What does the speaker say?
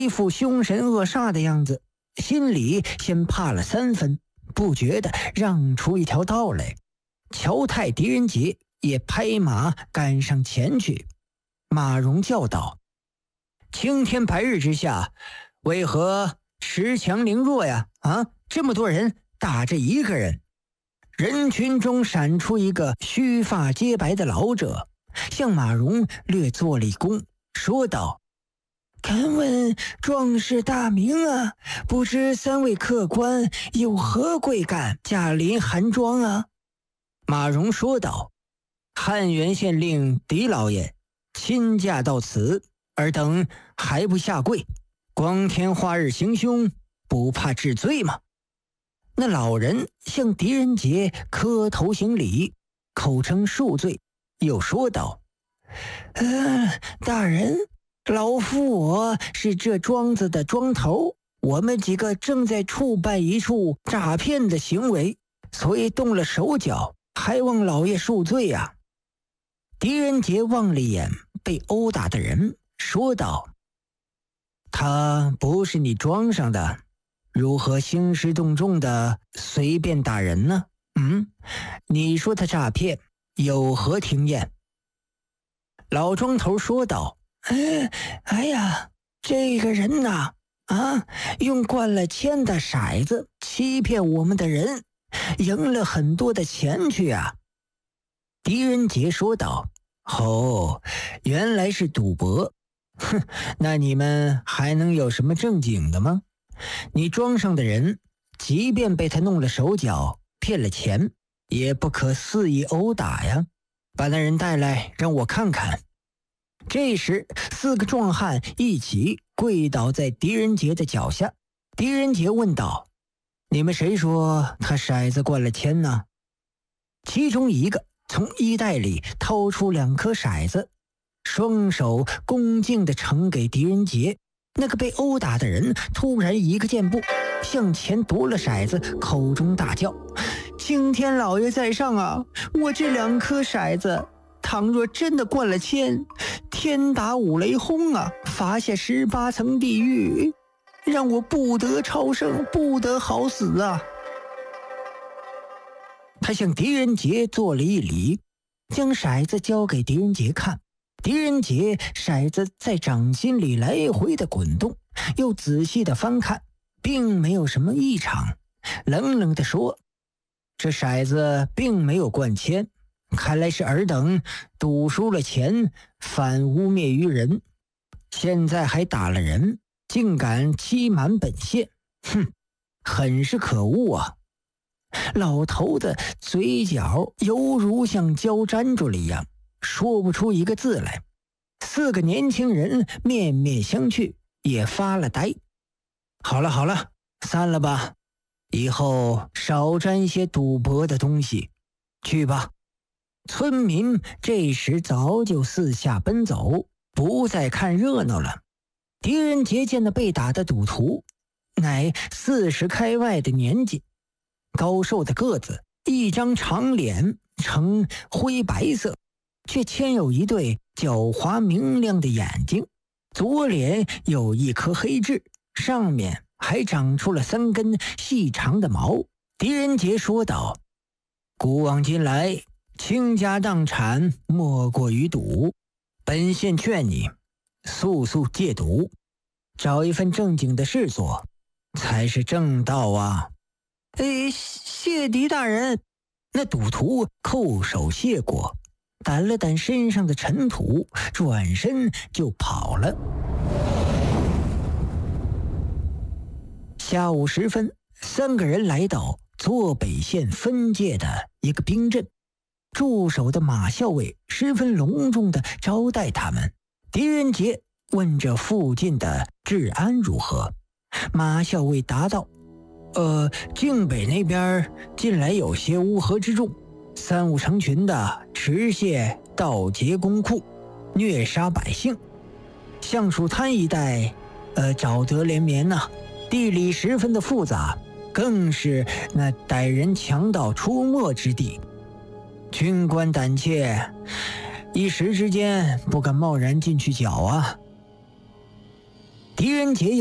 一副凶神恶煞的样子，心里先怕了3分，不觉得让出一条道来。乔太、狄仁杰也拍马赶上前去。马荣叫道：“青天白日之下，为何恃强凌弱呀？这么多人打着一个人。”人群中闪出一个须发皆白的老者，向马荣略作了一躬，说道：“敢问壮士大名啊？不知3位客官有何贵干，驾临寒庄啊？”马荣说道：“汉源县令狄老爷亲驾到此，尔等还不下跪？光天化日行凶，不怕治罪吗？”那老人向狄仁杰磕头行礼，口称恕罪，又说道：“大人，老夫我是这庄子的庄头，我们几个正在处办一处诈骗的行为，所以动了手脚，还望老爷恕罪呀。”狄仁杰望了一眼被殴打的人，说道：“他不是你庄上的，如何兴师动众的随便打人呢？你说他诈骗，有何经验？”老庄头说道：“哎呀，这个人呐，用灌了铅的骰子欺骗我们的人，赢了很多的钱去啊。”狄仁杰说道：“原来是赌博。那你们还能有什么正经的吗？你庄上的人，即便被他弄了手脚，骗了钱，也不可肆意殴打呀。把那人带来，让我看看。”这时4个壮汉一起跪倒在狄仁杰的脚下。狄仁杰问道：“你们谁说他骰子灌了铅呢？”其中一个从衣袋里掏出2颗骰子，双手恭敬地呈给狄仁杰。那个被殴打的人突然一个箭步向前夺了骰子，口中大叫：“青天老爷在上啊！我这2颗骰子倘若真的灌了铅，天打五雷轰啊，罚下18层地狱，让我不得超生，不得好死啊！”他向狄仁杰做了一礼，将骰子交给狄仁杰看。狄仁杰骰子在掌心里来回的滚动，又仔细的翻看，并没有什么异常，冷冷地说：“这骰子并没有灌铅，看来是尔等赌输了钱，反污蔑于人，现在还打了人，竟敢欺瞒本县，很是可恶啊！”老头子嘴角犹如像胶粘住了一样，说不出一个字来。4个年轻人面面相觑，也发了呆。好了，散了吧，以后少沾些赌博的东西，去吧。村民这时早就四下奔走，不再看热闹了。狄仁杰见那被打的赌徒，乃40开外的年纪，高瘦的个子，一张长脸呈灰白色，却嵌有一对狡猾明亮的眼睛，左脸有一颗黑痣，上面还长出了3根细长的毛。狄仁杰说道：“古往今来，倾家荡产莫过于赌，本县劝你速速戒赌，找一份正经的事做，才是正道啊。”谢狄大人。那赌徒叩首谢过，掸了掸身上的尘土，转身就跑了。下午时分，3个人来到左北县分界的一个兵镇，驻守的马校尉十分隆重地招待他们。狄仁杰问这附近的治安如何，马校尉答道：“境北那边近来有些乌合之众，3、5成群的持械盗劫公库，虐杀百姓。橡树滩一带，沼泽连绵呐，地理十分的复杂，更是那歹人强盗出没之地。军官胆怯，一时之间不敢贸然进去剿啊。” 狄仁杰